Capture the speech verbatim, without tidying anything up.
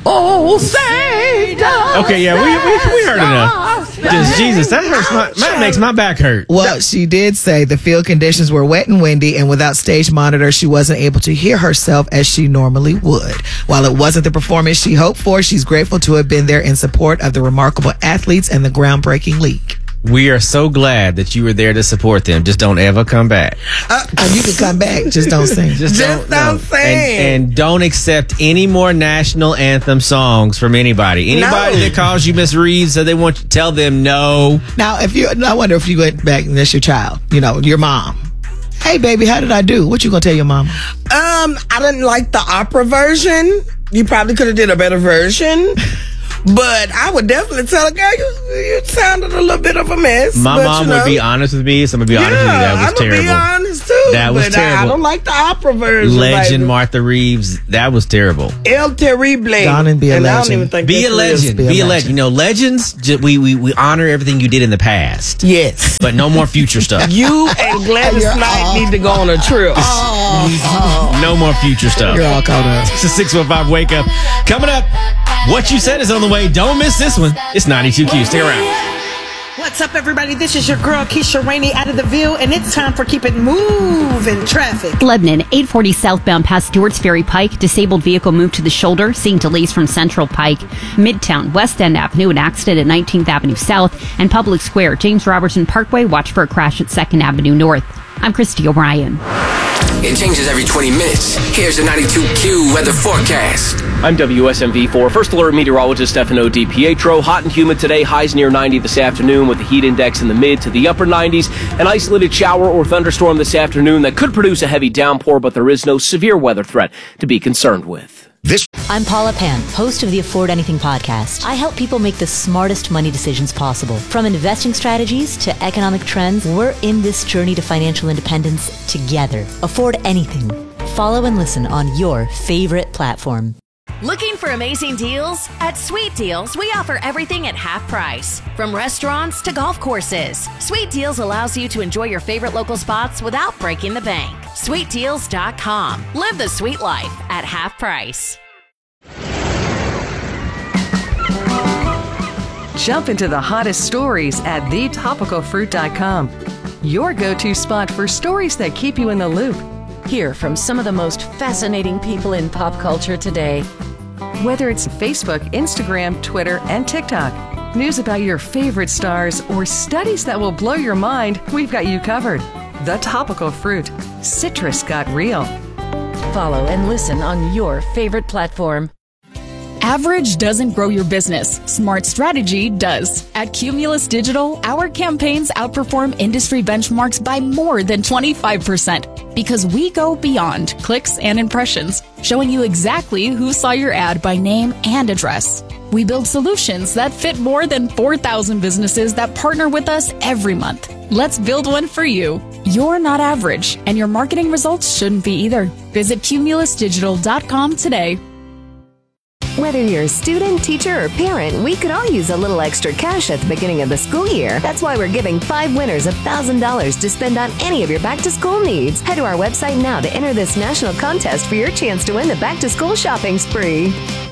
Oh, saved us. Okay, yeah, we we, we heard enough. Just Jesus, that hurts my, that makes my back hurt. Well, she did say the field conditions were wet and windy, and without stage monitor, she wasn't able to hear herself as she normally would. While it wasn't the performance she hoped for, she's grateful to have been there in support of the remarkable athletes and the groundbreaking league. We are so glad that you were there to support them. Just don't ever come back. Uh, you can come back, just don't sing. Just, just don't, don't sing. And, and don't accept any more national anthem songs from anybody. Anybody no. that calls you Miss Reeves, so they want you to tell them no. Now, if you, I wonder if you went back and that's your child, you know, your mom. Hey, baby, how did I do? What you gonna tell your mama? Um, I didn't like the opera version. You probably could have did a better version. But I would definitely tell a girl, you, you sounded a little bit of a mess. My but, mom you know, would be honest with me, so I'm going to be yeah, honest with you. That was I'm terrible. I'm going to be honest, too. That was but terrible. I, I don't like the opera version. Legend baby. Martha Reeves, that was terrible. El Terrible. Gone and be a and legend. I don't even think Be a legend. Be, be a legend. legend. You know, legends, ju- we, we, we honor everything you did in the past. Yes. But no more future stuff. You and Gladys Knight need to go on a trip. Oh. No more future stuff. You're all caught up. It's a six one five Wake Up. Coming up, What You Said is on the way. Don't miss this one. It's ninety-two Q. Stay around. What's up, everybody? This is your girl, Keisha Rainey, out of the View, and it's time for Keep It Moving Traffic. Lebanon, eight forty southbound past Stewart's Ferry Pike. Disabled vehicle moved to the shoulder, seeing delays from Central Pike. Midtown, West End Avenue, an accident at nineteenth Avenue South. And Public Square, James Robertson Parkway, watch for a crash at second Avenue North. I'm Christy O'Brien. It changes every twenty minutes. Here's the ninety-two Q weather forecast. I'm W S M V four First Alert Meteorologist Stefano DiPietro. Hot and humid today, highs near ninety this afternoon with the heat index in the mid to the upper nineties. An isolated shower or thunderstorm this afternoon that could produce a heavy downpour, but there is no severe weather threat to be concerned with. This I'm Paula Pan, host of the Afford Anything podcast. I help people make the smartest money decisions possible. From investing strategies to economic trends, we're in this journey to financial independence together. Afford Anything. Follow and listen on your favorite platform. Looking for amazing deals? At Sweet Deals, we offer everything at half price. From restaurants to golf courses, Sweet Deals allows you to enjoy your favorite local spots without breaking the bank. Sweet Deals dot com. Live the sweet life at half price. Jump into the hottest stories at the topical fruit dot com. Your go-to spot for stories that keep you in the loop. Hear from some of the most fascinating people in pop culture today. Whether it's Facebook, Instagram, Twitter, and TikTok, news about your favorite stars, or studies that will blow your mind, we've got you covered. The Topical Fruit. Citrus got real. Follow and listen on your favorite platform. Average doesn't grow your business. Smart strategy does. At Cumulus Digital, our campaigns outperform industry benchmarks by more than twenty-five percent because we go beyond clicks and impressions, showing you exactly who saw your ad by name and address. We build solutions that fit more than four thousand businesses that partner with us every month. Let's build one for you. You're not average, and your marketing results shouldn't be either. Visit Cumulus Digital dot com today. Whether you're a student, teacher, or parent, we could all use a little extra cash at the beginning of the school year. That's why we're giving five winners one thousand dollars to spend on any of your back-to-school needs. Head to our website now to enter this national contest for your chance to win the back-to-school shopping spree.